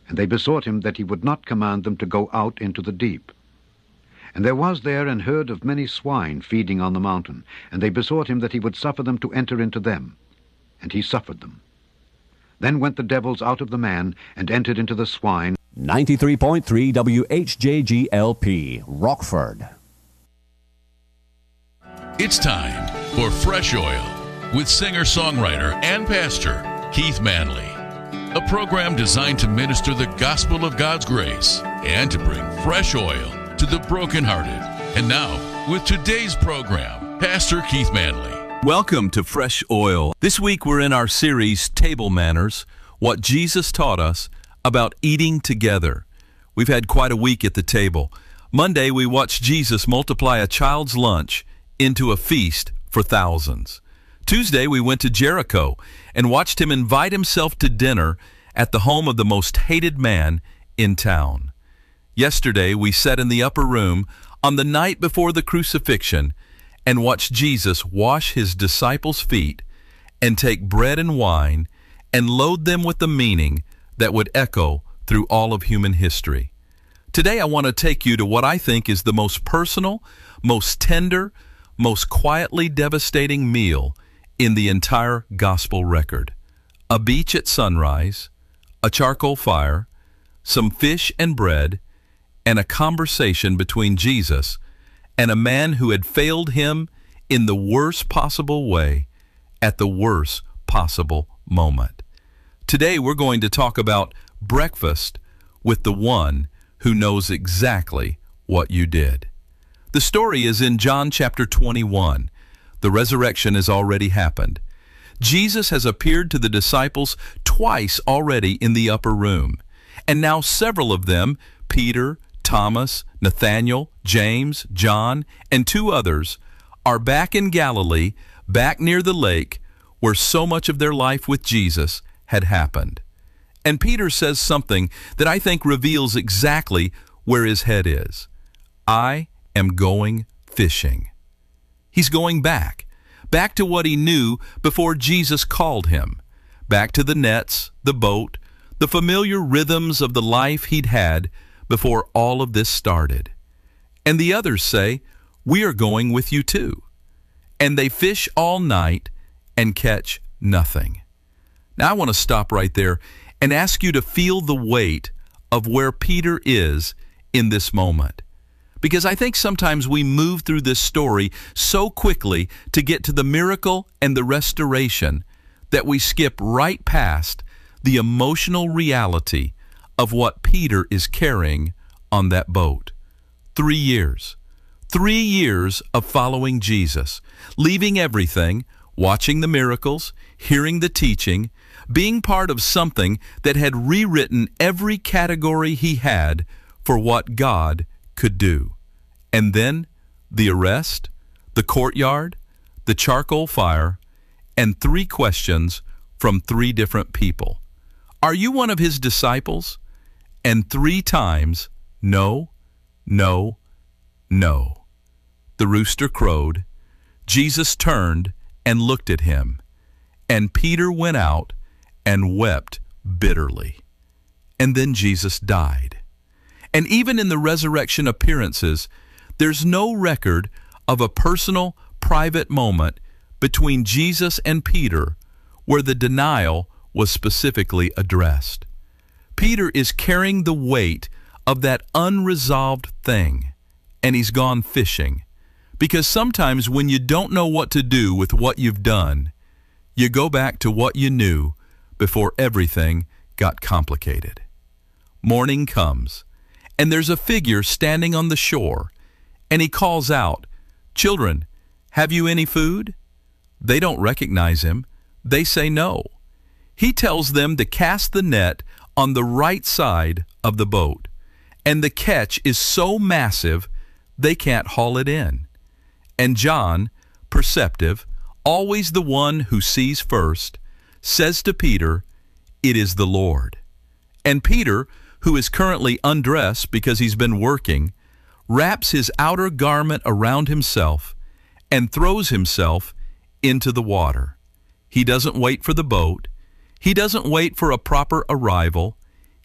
And they besought him that he would not command them to go out into the deep. And there was there an herd of many swine feeding on the mountain, and they besought him that he would suffer them to enter into them. And he suffered them. Then went the devils out of the man, and entered into the swine. 93.3 WHJGLP, Rockford. It's time for Fresh Oil with singer-songwriter and pastor Keith Manley. A program designed to minister the gospel of God's grace and to bring fresh oil to the brokenhearted. And now, with today's program, Pastor Keith Manley. Welcome to Fresh Oil. This week we're in our series, Table Manners, what Jesus taught us about eating together. We've had quite a week at the table. Monday we watched Jesus multiply a child's lunch into a feast for thousands. Tuesday we went to Jericho and watched him invite himself to dinner at the home of the most hated man in town. Yesterday we sat in the upper room on the night before the crucifixion and watched Jesus wash his disciples' feet and take bread and wine and load them with the meaning that would echo through all of human history. Today I want to take you to what I think is the most personal, most tender, most quietly devastating meal in the entire gospel record. A beach at sunrise, a charcoal fire, some fish and bread, and a conversation between Jesus and a man who had failed him in the worst possible way at the worst possible moment. Today we're going to talk about breakfast with the one who knows exactly what you did. The story is in John chapter 21. The resurrection has already happened. Jesus has appeared to the disciples twice already in the upper room, and now several of them, Peter, Thomas, Nathanael, James, John, and two others, are back in Galilee, back near the lake, where so much of their life with Jesus had happened. And Peter says something that I think reveals exactly where his head is. I am going fishing. He's going back to what he knew before Jesus called him, back to the nets, the boat, the familiar rhythms of the life he'd had before all of this started. And the others say, we are going with you too. And they fish all night and catch nothing. Now I want to stop right there and ask you to feel the weight of where Peter is in this moment. Because I think sometimes we move through this story so quickly to get to the miracle and the restoration that we skip right past the emotional reality of what Peter is carrying on that boat. 3 years. 3 years of following Jesus, leaving everything, watching the miracles, hearing the teaching, being part of something that had rewritten every category he had for what God could do. And then the arrest, the courtyard, the charcoal fire, and 3 questions from 3 different people. Are you one of his disciples? And 3 times, no, no, no. The rooster crowed. Jesus turned and looked at him. And Peter went out and wept bitterly. And then Jesus died. And even in the resurrection appearances, there's no record of a personal, private moment between Jesus and Peter where the denial was specifically addressed. Peter is carrying the weight of that unresolved thing, and he's gone fishing. Because sometimes when you don't know what to do with what you've done, you go back to what you knew before everything got complicated. Morning comes, and there's a figure standing on the shore, and he calls out, "Children, have you any food?" They don't recognize him. They say no. He tells them to cast the net on the right side of the boat, and the catch is so massive they can't haul it in. And John, perceptive, always the one who sees first, says to Peter, "It is the Lord." And Peter, who is currently undressed because he's been working, wraps his outer garment around himself and throws himself into the water. He doesn't wait for the boat. He doesn't wait for a proper arrival.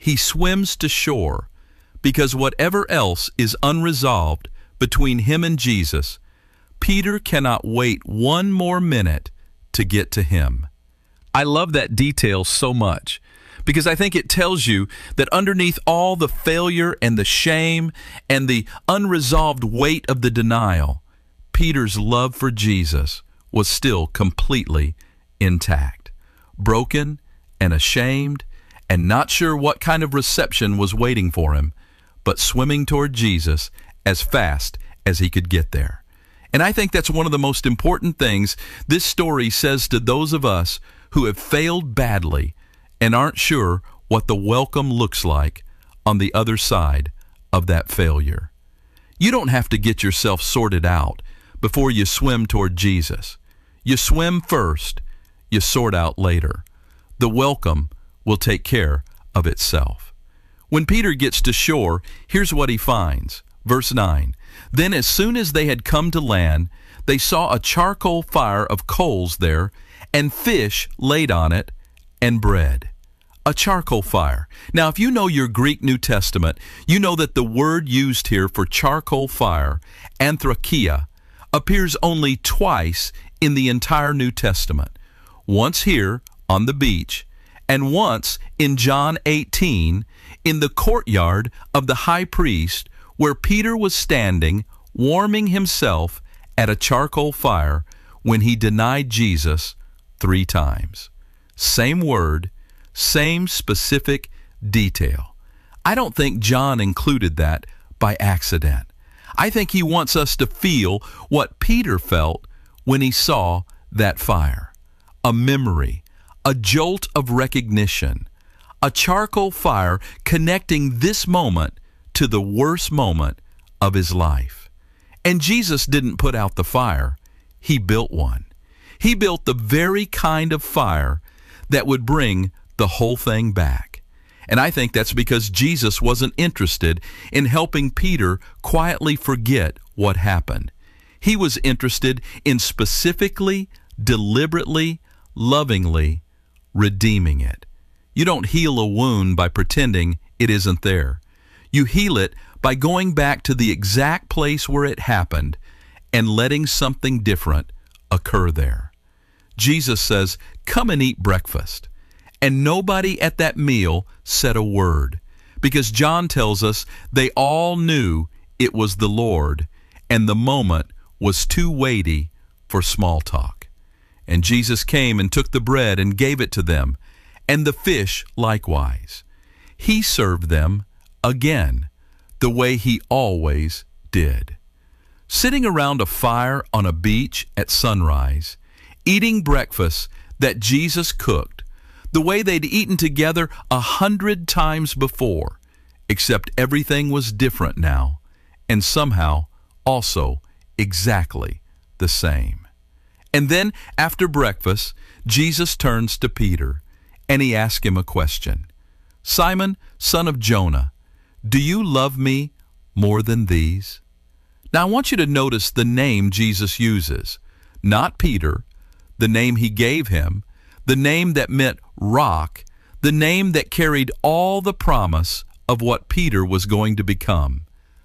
he swims to shore because whatever else is unresolved between him and Jesus, Peter cannot wait one more minute to get to him. I love that detail so much because I think it tells you that underneath all the failure and the shame and the unresolved weight of the denial, Peter's love for Jesus was still completely intact. Broken and ashamed and not sure what kind of reception was waiting for him, but swimming toward Jesus as fast as he could get there. And I think that's one of the most important things this story says to those of us who have failed badly and aren't sure what the welcome looks like on the other side of that failure. You don't have to get yourself sorted out before you swim toward Jesus. You swim first, you sort out later. The welcome will take care of itself. When Peter gets to shore, here's what he finds. Verse 9, "Then as soon as they had come to land, they saw a charcoal fire of coals there, and fish laid on it, and bread." A charcoal fire. Now, if you know your Greek New Testament, you know that the word used here for charcoal fire, anthrakia, appears only twice in the entire New Testament. Once here on the beach, and once in John 18 in the courtyard of the high priest, where Peter was standing warming himself at a charcoal fire when he denied Jesus 3 times. Same word, same specific detail. I don't think John included that by accident. I think he wants us to feel what Peter felt when he saw that fire. A memory, a jolt of recognition, a charcoal fire connecting this moment to the worst moment of his life. And Jesus didn't put out the fire. He built one. He built the very kind of fire that would bring the whole thing back. And I think that's because Jesus wasn't interested in helping Peter quietly forget what happened. He was interested in specifically, deliberately, lovingly redeeming it. You don't heal a wound by pretending it isn't there. You heal it by going back to the exact place where it happened and letting something different occur there. Jesus says, "Come and eat breakfast." And nobody at that meal said a word, because John tells us they all knew it was the Lord, and the moment was too weighty for small talk. And Jesus came and took the bread and gave it to them, and the fish likewise. He served them again, the way he always did. Sitting around a fire on a beach at sunrise, eating breakfast that Jesus cooked, the way they'd eaten together 100 times before, except everything was different now, and somehow also exactly the same. And then, after breakfast, Jesus turns to Peter, and he asks him a question. "Simon, son of Jonah, do you love me more than these?" Now, I want you to notice the name Jesus uses. Not Peter, the name he gave him, the name that meant rock, the name that carried all the promise of what Peter was going to become.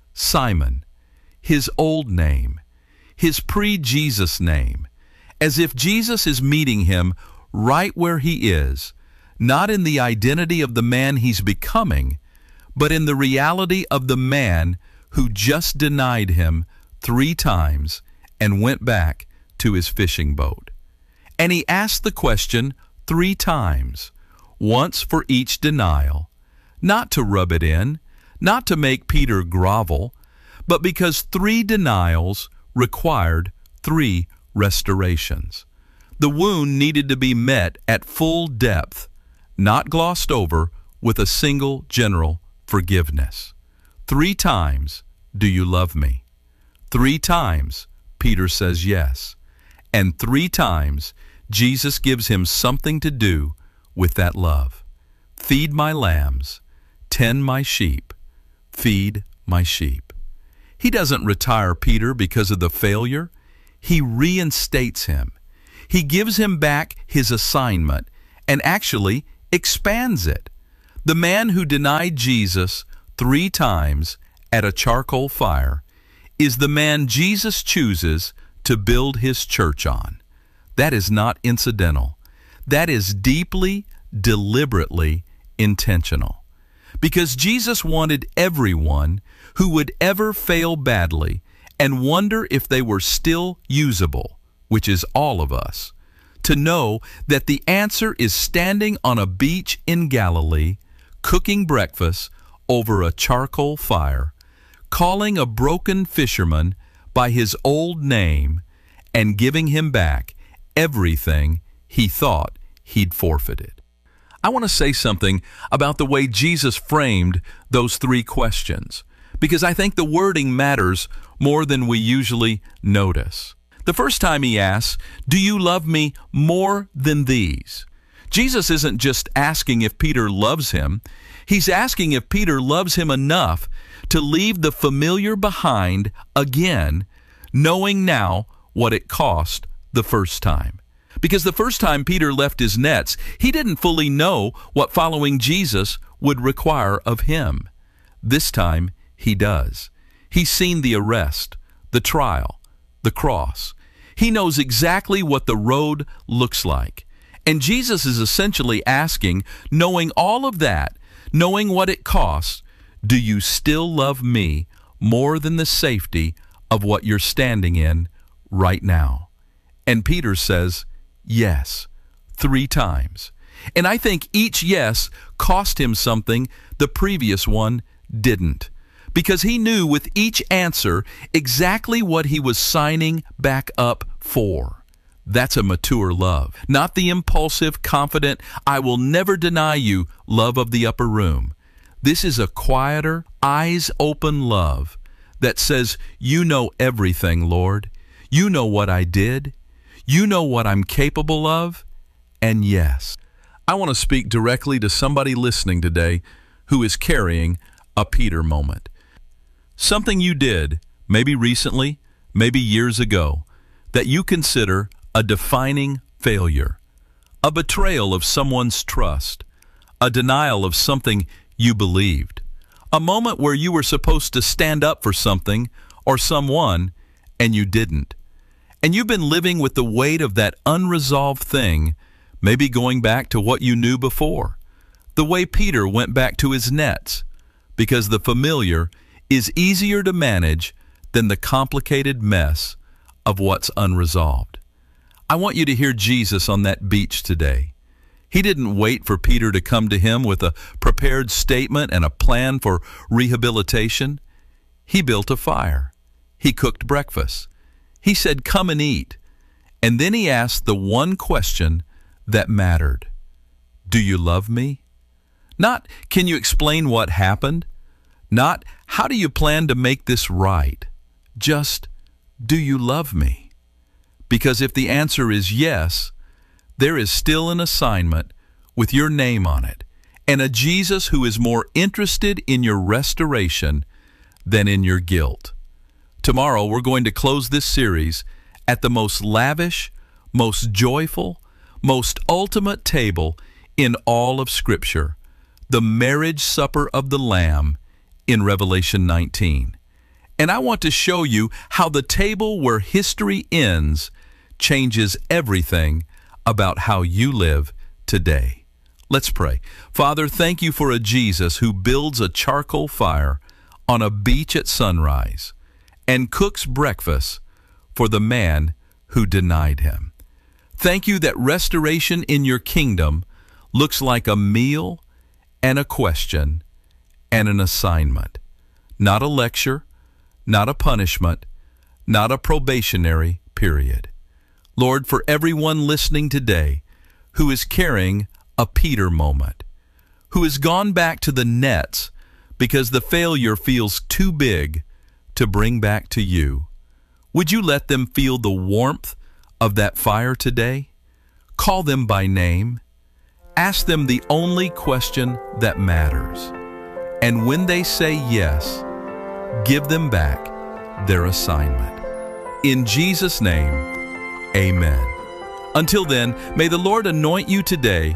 Simon, his old name, his pre-Jesus name, as if Jesus is meeting him right where he is, not in the identity of the man he's becoming, but in the reality of the man who just denied him 3 times and went back to his fishing boat. And he asked the question 3 times, once for each denial, not to rub it in, not to make Peter grovel, but because 3 denials required 3 restorations. The wound needed to be met at full depth, not glossed over with a single general forgiveness. 3 times, "Do you love me?" 3 times, Peter says yes. And 3 times, Jesus gives him something to do with that love. Feed my lambs, tend my sheep, feed my sheep. He doesn't retire Peter because of the failure. He reinstates him. He gives him back his assignment and actually expands it. The man who denied Jesus 3 times at a charcoal fire is the man Jesus chooses to build his church on. That is not incidental. That is deeply, deliberately intentional. Because Jesus wanted everyone who would ever fail badly and wonder if they were still usable, which is all of us, to know that the answer is standing on a beach in Galilee, cooking breakfast over a charcoal fire, calling a broken fisherman by his old name, and giving him back everything he thought he'd forfeited. I want to say something about the way Jesus framed those 3 questions, because I think the wording matters more than we usually notice. The first time he asks, "Do you love me more than these?" Jesus isn't just asking if Peter loves him. He's asking if Peter loves him enough to leave the familiar behind again, knowing now what it cost the first time. Because the first time Peter left his nets, he didn't fully know what following Jesus would require of him. This time, he does. He's seen the arrest, the trial, the cross. He knows exactly what the road looks like. And Jesus is essentially asking, knowing all of that, knowing what it costs, do you still love me more than the safety of what you're standing in right now? And Peter says, yes, 3 times. And I think each yes cost him something the previous one didn't. Because he knew with each answer exactly what he was signing back up for. That's a mature love. Not the impulsive, confident, I will never deny you love of the upper room. This is a quieter, eyes-open love that says, you know everything, Lord. You know what I did. You know what I'm capable of. And yes, I want to speak directly to somebody listening today who is carrying a Peter moment. Something you did, maybe recently, maybe years ago, that you consider a defining failure, a betrayal of someone's trust, a denial of something you believed, a moment where you were supposed to stand up for something or someone and you didn't. And you've been living with the weight of that unresolved thing, maybe going back to what you knew before, the way Peter went back to his nets, because the familiar is easier to manage than the complicated mess of what's unresolved. I want you to hear Jesus on that beach today. He didn't wait for Peter to come to him with a prepared statement and a plan for rehabilitation. He built a fire. He cooked breakfast. He said, come and eat. And then he asked the one question that mattered. Do you love me? Not, can you explain what happened? Not, how do you plan to make this right? Just, do you love me? Because if the answer is yes, there is still an assignment with your name on it, and a Jesus who is more interested in your restoration than in your guilt. Tomorrow we're going to close this series at the most lavish, most joyful, most ultimate table in all of Scripture, the marriage supper of the Lamb in Revelation 19. And I want to show you how the table where history ends changes everything about how you live today. Let's pray. Father, thank you for a Jesus who builds a charcoal fire on a beach at sunrise and cooks breakfast for the man who denied him. Thank you that restoration in your kingdom looks like a meal and a question and an assignment, not a lecture, not a punishment, not a probationary period. Lord, for everyone listening today who is carrying a Peter moment, who has gone back to the nets because the failure feels too big to bring back to you, would you let them feel the warmth of that fire today? Call them by name. Ask them the only question that matters. And when they say yes, give them back their assignment. In Jesus' name, amen. Until then, may the Lord anoint you today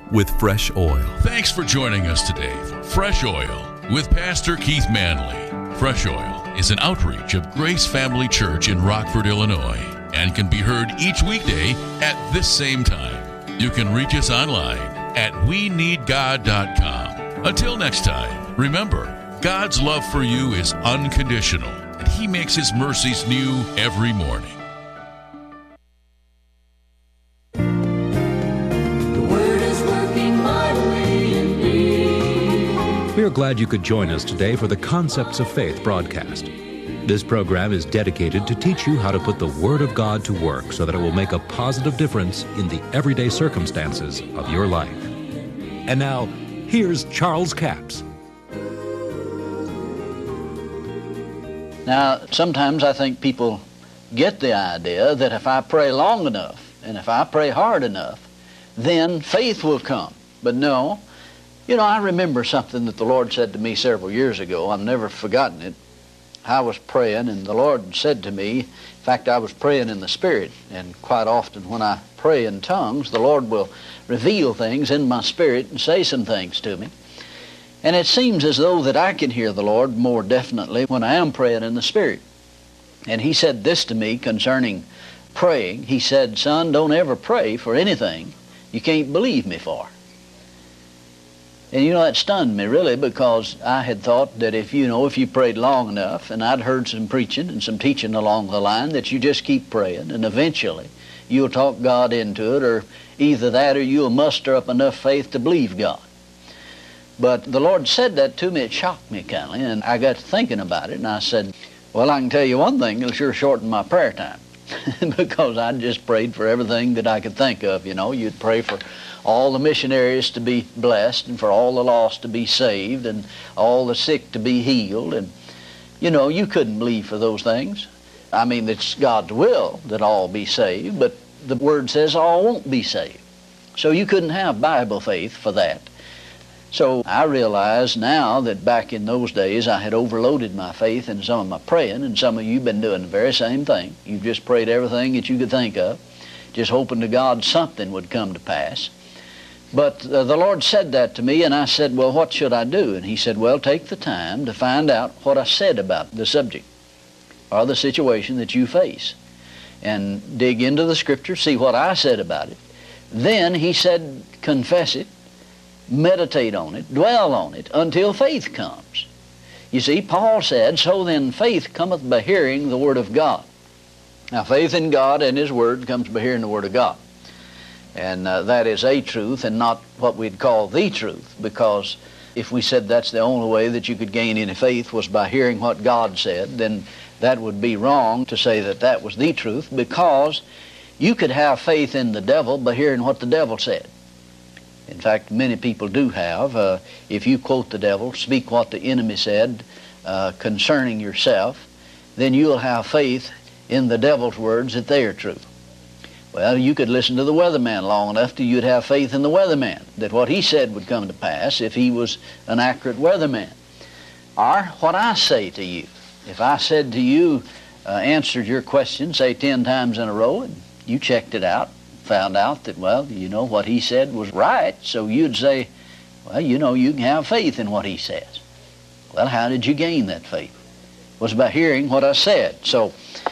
with fresh oil. Thanks for joining us today for Fresh Oil with Pastor Keith Manley. Fresh Oil is an outreach of Grace Family Church in Rockford, Illinois, and can be heard each weekday at this same time. You can reach us online at weneedgod.com. Until next time, remember, God's love for you is unconditional, and He makes His mercies new every morning. We are glad you could join us today for the Concepts of Faith broadcast. This program is dedicated to teach you how to put the Word of God to work so that it will make a positive difference in the everyday circumstances of your life. And now, here's Charles Capps. Now, sometimes I think people get the idea that if I pray long enough and if I pray hard enough, then faith will come. But no. You know, I remember something that the Lord said to me several years ago. I've never forgotten it. I was praying, and the Lord said to me, in fact, I was praying in the Spirit, and quite often when I pray in tongues, the Lord will reveal things in my spirit and say some things to me. And it seems as though that I can hear the Lord more definitely when I am praying in the Spirit. And He said this to me concerning praying. He said, "Son, don't ever pray for anything you can't believe me for." And you know, that stunned me really, because I had thought that if you prayed long enough, and I'd heard some preaching and some teaching along the line, that you just keep praying and eventually you'll talk God into it, or either that or you'll muster up enough faith to believe God. But the Lord said that to me. It shocked me kindly, and I got to thinking about it, and I said, well, I can tell you one thing, it'll sure shorten my prayer time. Because I just prayed for everything that I could think of. You know, you'd pray for all the missionaries to be blessed, and for all the lost to be saved, and all the sick to be healed. And, you know, you couldn't believe for those things. I mean, it's God's will that all be saved, but the Word says all won't be saved. So you couldn't have Bible faith for that. So I realize now that back in those days I had overloaded my faith in some of my praying, and some of you have been doing the very same thing. You've just prayed everything that you could think of, just hoping to God something would come to pass. But the Lord said that to me, and I said, well, what should I do? And He said, well, take the time to find out what I said about the subject or the situation that you face, and dig into the Scripture, see what I said about it. Then He said, confess it, meditate on it, dwell on it, until faith comes. You see, Paul said, so then faith cometh by hearing the Word of God. Now, faith in God and His Word comes by hearing the Word of God. And that is a truth, and not what we'd call the truth, because if we said that's the only way that you could gain any faith was by hearing what God said, then that would be wrong to say that that was the truth, because you could have faith in the devil by hearing what the devil said. In fact, many people do have. If you quote the devil, speak what the enemy said concerning yourself, then you'll have faith in the devil's words that they are true. Well, you could listen to the weatherman long enough till you'd have faith in the weatherman, that what he said would come to pass if he was an accurate weatherman. Or what I say to you. If I said to you, answered your question, say 10 times in a row, and you checked it out, found out that, well, you know, what he said was right, so you'd say, well, you know, you can have faith in what he says. Well, how did you gain that faith? It was by hearing what I said. So,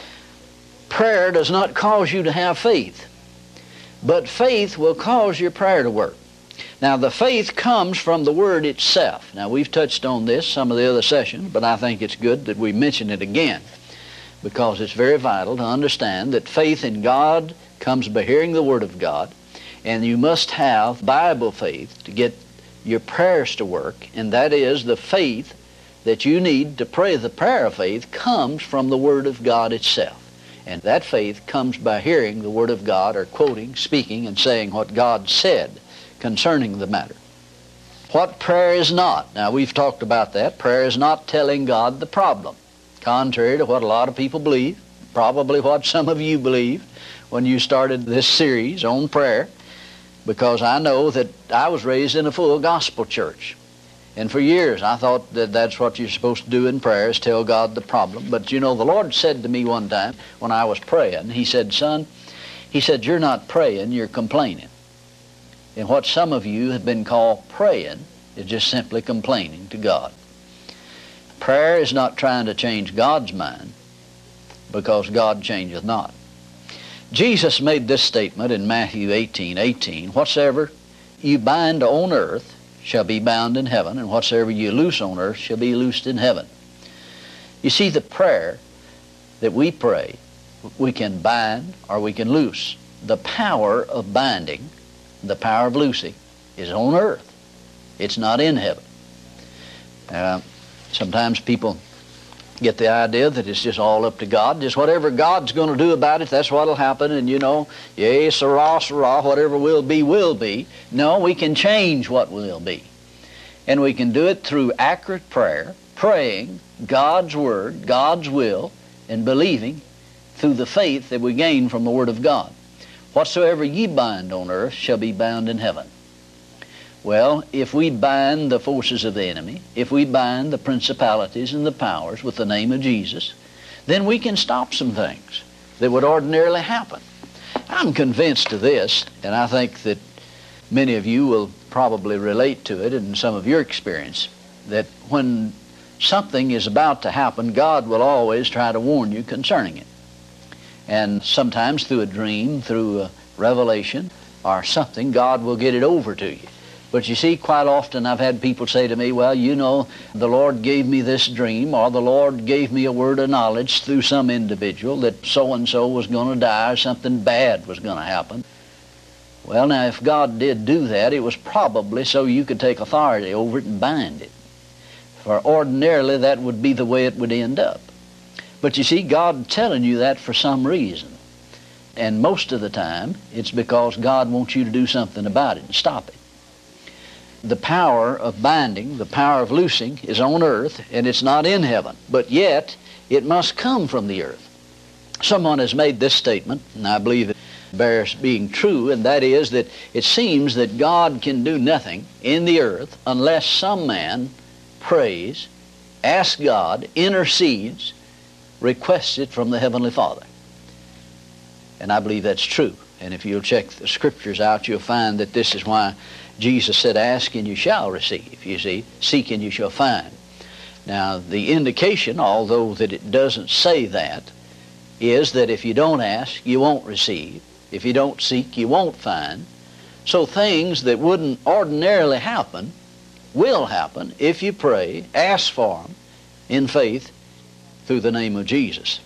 prayer does not cause you to have faith, but faith will cause your prayer to work. Now, the faith comes from the Word itself. Now, we've touched on this some of the other sessions, but I think it's good that we mention it again, because it's very vital to understand that faith in God comes by hearing the Word of God, and you must have Bible faith to get your prayers to work, and that is the faith that you need to pray. The prayer of faith comes from the Word of God itself. And that faith comes by hearing the Word of God, or quoting, speaking, and saying what God said concerning the matter. What prayer is not. Now, we've talked about that. Prayer is not telling God the problem, contrary to what a lot of people believe, probably what some of you believed when you started this series on prayer, because I know that I was raised in a full gospel church. And for years I thought that that's what you're supposed to do in prayer, is tell God the problem. But you know, the Lord said to me one time when I was praying, He said, son, He said, you're not praying, you're complaining. And what some of you have been called praying is just simply complaining to God. Prayer is not trying to change God's mind, because God changeth not. Jesus made this statement in Matthew 18:18, whatsoever you bind on earth shall be bound in heaven, and whatsoever you loose on earth shall be loosed in heaven. You see, the prayer that we pray, we can bind or we can loose. The power of binding, the power of loosing, is on earth. It's not in heaven. Sometimes people get the idea that it's just all up to God. Just whatever God's going to do about it, that's what'll happen. And you know, yea, sirrah, sirrah, whatever will be, will be. No, we can change what will be. And we can do it through accurate prayer, praying God's Word, God's will, and believing through the faith that we gain from the Word of God. Whatsoever ye bind on earth shall be bound in heaven. Well, if we bind the forces of the enemy, if we bind the principalities and the powers with the name of Jesus, then we can stop some things that would ordinarily happen. I'm convinced of this, and I think that many of you will probably relate to it in some of your experience, that when something is about to happen, God will always try to warn you concerning it. And sometimes through a dream, through a revelation, or something, God will get it over to you. But you see, quite often I've had people say to me, well, you know, the Lord gave me this dream, or the Lord gave me a word of knowledge through some individual that so-and-so was going to die, or something bad was going to happen. Well, now, if God did do that, it was probably so you could take authority over it and bind it. For ordinarily, that would be the way it would end up. But you see, God's telling you that for some reason. And most of the time, it's because God wants you to do something about it and stop it. The power of binding, the power of loosing is on earth, and it's not in heaven. But yet, it must come from the earth. Someone has made this statement, and I believe it bears being true, and that is that it seems that God can do nothing in the earth unless some man prays, asks God, intercedes, requests it from the Heavenly Father. And I believe that's true. And if you'll check the Scriptures out, you'll find that this is why Jesus said, ask and you shall receive. You see, seek and you shall find. Now, the indication, although that it doesn't say that, is that if you don't ask, you won't receive. If you don't seek, you won't find. So things that wouldn't ordinarily happen will happen if you pray, ask for them in faith through the name of Jesus.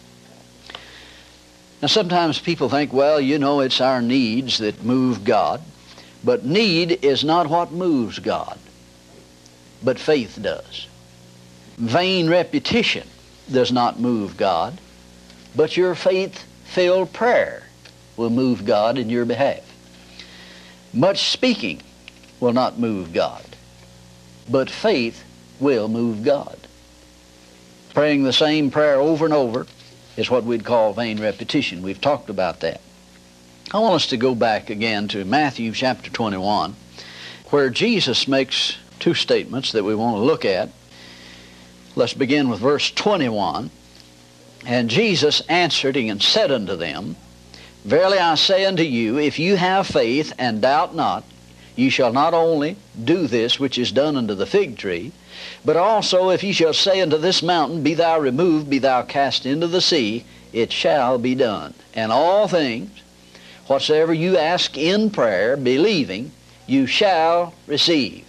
Now, sometimes people think, well, you know, it's our needs that move God. But need is not what moves God, but faith does. Vain repetition does not move God, but your faith-filled prayer will move God in your behalf. Much speaking will not move God, but faith will move God. Praying the same prayer over and over is what we'd call vain repetition. We've talked about that. I want us to go back again to Matthew chapter 21, where Jesus makes two statements that we want to look at. Let's begin with verse 21. And Jesus answered and said unto them, Verily I say unto you, if you have faith and doubt not, ye shall not only do this which is done unto the fig tree, but also if ye shall say unto this mountain, Be thou removed, be thou cast into the sea, it shall be done. And all things, whatsoever you ask in prayer, believing, you shall receive.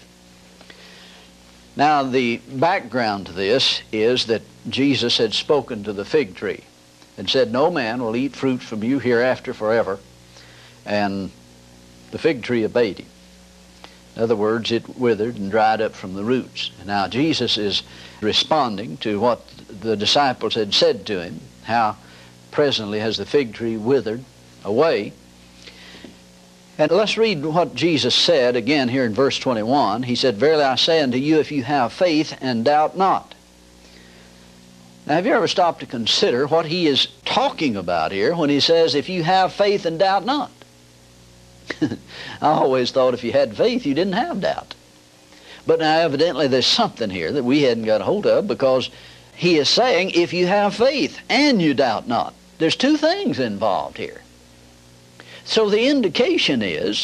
Now, the background to this is that Jesus had spoken to the fig tree and said, No man will eat fruit from you hereafter forever. And the fig tree obeyed him. In other words, it withered and dried up from the roots. Now, Jesus is responding to what the disciples had said to him, how presently has the fig tree withered away. And let's read what Jesus said again here in verse 21. He said, Verily I say unto you, if you have faith and doubt not. Now, have you ever stopped to consider what he is talking about here when he says, if you have faith and doubt not? I always thought if you had faith, you didn't have doubt. But now evidently there's something here that we hadn't got a hold of, because he is saying, if you have faith and you doubt not. There's two things involved here. So the indication is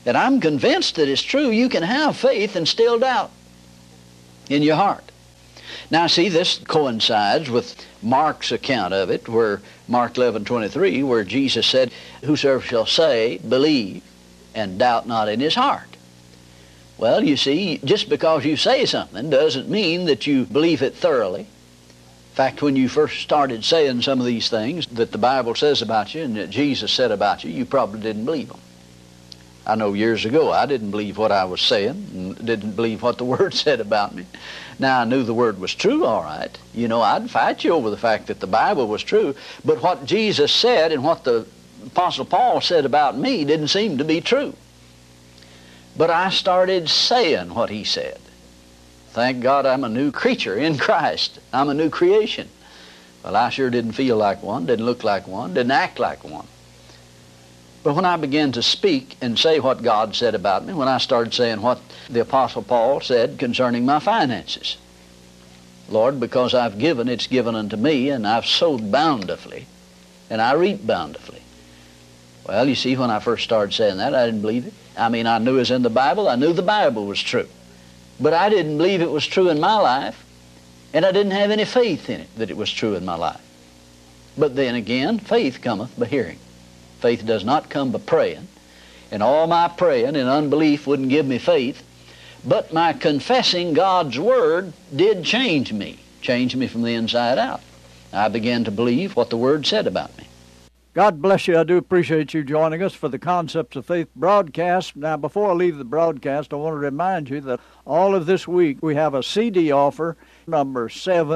that I'm convinced that it's true, you can have faith and still doubt in your heart. Now see, this coincides with Mark's account of it, where Mark 11:23, where Jesus said, whosoever shall say, believe, and doubt not in his heart. Well, you see, just because you say something doesn't mean that you believe it thoroughly. In fact, when you first started saying some of these things that the Bible says about you and that Jesus said about you, you probably didn't believe them. I know years ago I didn't believe what I was saying and didn't believe what the Word said about me. Now, I knew the Word was true, all right. You know, I'd fight you over the fact that the Bible was true, but what Jesus said and what the Apostle Paul said about me didn't seem to be true. But I started saying what he said. Thank God I'm a new creature in Christ. I'm a new creation. Well, I sure didn't feel like one, didn't look like one, didn't act like one. But when I began to speak and say what God said about me, when I started saying what the Apostle Paul said concerning my finances, Lord, because I've given, it's given unto me, and I've sowed bountifully, and I reap bountifully. Well, you see, when I first started saying that, I didn't believe it. I mean, I knew it was in the Bible. I knew the Bible was true. But I didn't believe it was true in my life, and I didn't have any faith in it that it was true in my life. But then again, faith cometh by hearing. Faith does not come by praying, and all my praying and unbelief wouldn't give me faith, but my confessing God's Word did change me from the inside out. I began to believe what the Word said about me. God bless you. I do appreciate you joining us for the Concepts of Faith broadcast. Now, before I leave the broadcast, I want to remind you that all of this week we have a CD offer, number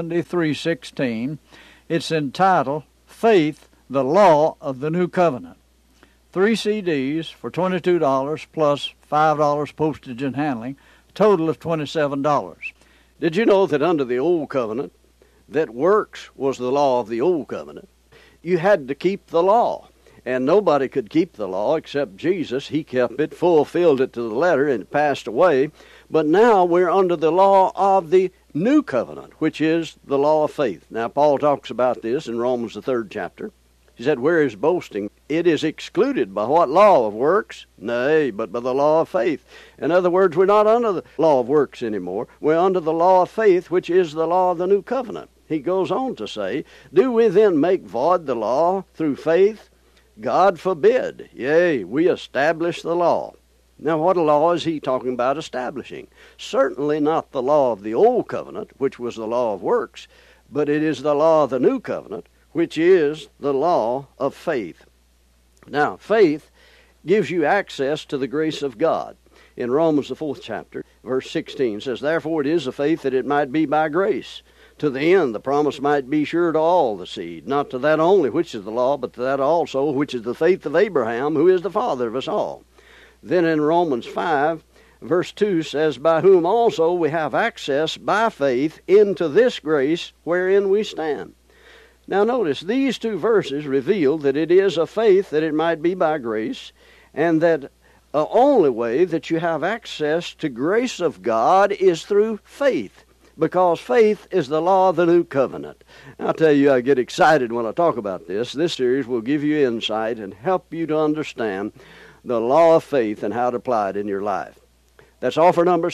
7316. It's entitled Faith, the Law of the New Covenant. 3 CDs for $22 plus $5 postage and handling, total of $27. Did you know that under the Old Covenant, that works was the law of the Old Covenant? You had to keep the law, and nobody could keep the law except Jesus. He kept it, fulfilled it to the letter, and passed away. But now we're under the law of the New Covenant, which is the law of faith. Now, Paul talks about this in Romans, the 3rd chapter. He said, where is boasting? It is excluded by what law of works? Nay, but by the law of faith. In other words, we're not under the law of works anymore. We're under the law of faith, which is the law of the New Covenant. He goes on to say, do we then make void the law through faith? God forbid. Yea, we establish the law. Now, what law is he talking about establishing? Certainly not the law of the Old Covenant, which was the law of works, but it is the law of the New Covenant, which is the law of faith. Now, faith gives you access to the grace of God. In Romans, the 4th chapter, verse 16 says, therefore it is of faith that it might be by grace, to the end the promise might be sure to all the seed, not to that only which is the law, but to that also which is the faith of Abraham, who is the father of us all. Then in Romans 5, verse 2 says, by whom also we have access by faith into this grace wherein we stand. Now notice, these two verses reveal that it is of faith that it might be by grace, and that the only way that you have access to grace of God is through faith, because faith is the law of the New Covenant. I'll tell you, I get excited when I talk about this. This series will give you insight and help you to understand the law of faith and how to apply it in your life. That's offer number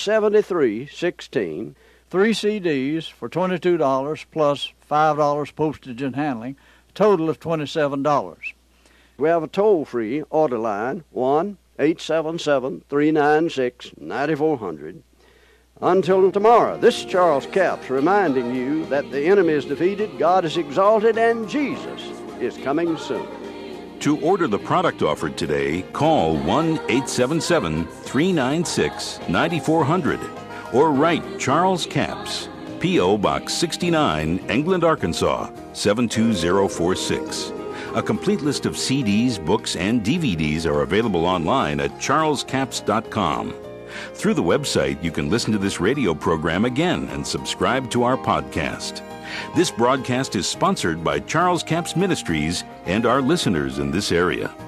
7316. 3 CDs for $22 plus $5 postage and handling, total of $27. We have a toll-free order line, 1-877-396-9400. Until tomorrow, this is Charles Capps reminding you that the enemy is defeated, God is exalted, and Jesus is coming soon. To order the product offered today, call 1-877-396-9400 or write Charles Capps, P.O. Box 69, England, Arkansas, 72046. A complete list of CDs, books, and DVDs are available online at charlescapps.com. Through the website, you can listen to this radio program again and subscribe to our podcast. This broadcast is sponsored by Charles Capps Ministries and our listeners in this area.